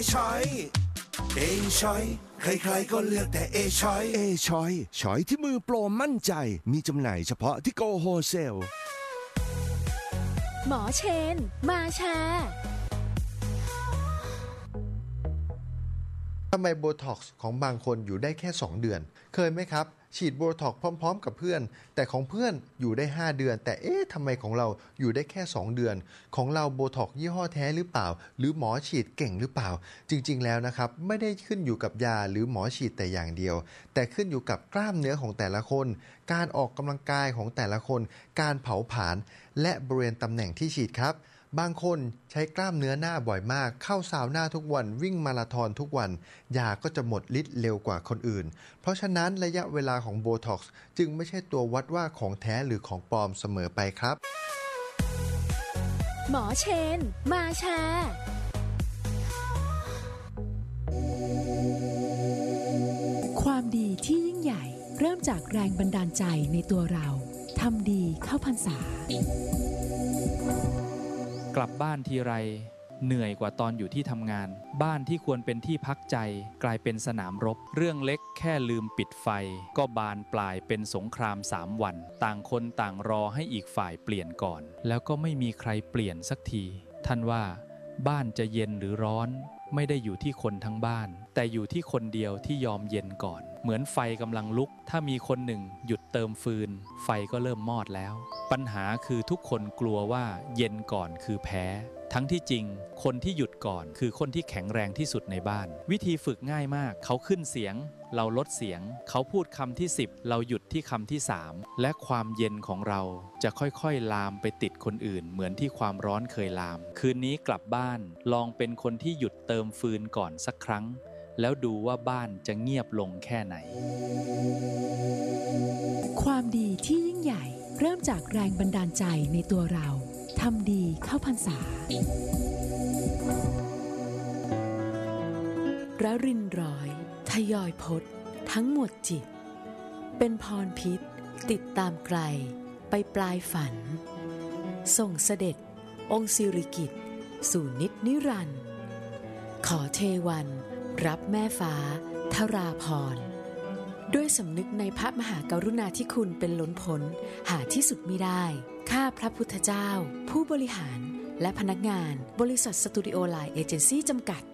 ช้อยใครๆก็เลือกแต่ช้อยช้อยที่มือโปรมั่นใจมีจำหน่ายเฉพาะที่โกโฮเซลหมอเชนมาแชร์ทำไมโบท็อกซ์ของบางคนอยู่ได้แค่2เดือนเคยไหมครับฉีดโบท็อกซ์พร้อมๆกับเพื่อนแต่ของเพื่อนอยู่ได้5เดือนแต่ทำไมของเราอยู่ได้แค่2เดือนของเราโบท็อกซ์ยี่ห้อแท้หรือเปล่าหรือหมอฉีดเก่งหรือเปล่าจริงๆแล้วนะครับไม่ได้ขึ้นอยู่กับยาหรือหมอฉีดแต่อย่างเดียวแต่ขึ้นอยู่กับกล้ามเนื้อของแต่ละคนการออกกำลังกายของแต่ละคนการเผาผลาญและบริเวณตำแหน่งที่ฉีดครับบางคนใช้กล้ามเนื้อหน้าบ่อยมากเข้าซาวน่าทุกวันวิ่งมาราธอนทุกวันยาก็จะหมดฤทธิ์เร็วกว่าคนอื่นเพราะฉะนั้นระยะเวลาของโบท็อกซ์จึงไม่ใช่ตัววัดว่าของแท้หรือของปลอมเสมอไปครับหมอเชนมาแชร์ความดีที่ยิ่งใหญ่เริ่มจากแรงบันดาลใจในตัวเราทำดีเข้าพรรษากลับบ้านทีไรเหนื่อยกว่าตอนอยู่ที่ทำงานบ้านที่ควรเป็นที่พักใจกลายเป็นสนามรบเรื่องเล็กแค่ลืมปิดไฟก็บานปลายเป็นสงคราม3 วันต่างคนต่างรอให้อีกฝ่ายเปลี่ยนก่อนแล้วก็ไม่มีใครเปลี่ยนสักทีท่านว่าบ้านจะเย็นหรือร้อนไม่ได้อยู่ที่คนทั้งบ้านแต่อยู่ที่คนเดียวที่ยอมเย็นก่อนเหมือนไฟกำลังลุกถ้ามีคนหนึ่งหยุดเติมฟืนไฟก็เริ่มมอดแล้วปัญหาคือทุกคนกลัวว่าเย็นก่อนคือแพ้ทั้งที่จริงคนที่หยุดก่อนคือคนที่แข็งแรงที่สุดในบ้านวิธีฝึกง่ายมากเขาขึ้นเสียงเราลดเสียงเขาพูดคำที่10เราหยุดที่คำที่3และความเย็นของเราจะค่อยๆลามไปติดคนอื่นเหมือนที่ความร้อนเคยลามคืนนี้กลับบ้านลองเป็นคนที่หยุดเติมฟืนก่อนสักครั้งแล้วดูว่าบ้านจะเงียบลงแค่ไหนความดีที่ยิ่งใหญ่เริ่มจากแรงบันดาลใจในตัวเราทำดีเข้าพรรษาระรินร้อยทยอยพจน์ทั้งหมดจิตเป็นพรพิษติดตามไกลไปปลายฝันส่งเสด็จองค์สิริกิติ์สู่นิจนิรันดร์ขอเทวันรับแม่ฟ้าทราพรด้วยสำนึกในพระมหากรุณาธิคุณเป็นล้นพ้นหาที่สุดมิได้ข้าพระพุทธเจ้าผู้บริหารและพนักงานบริษัทสตูดิโอไลน์เอเจนซี่จำกัด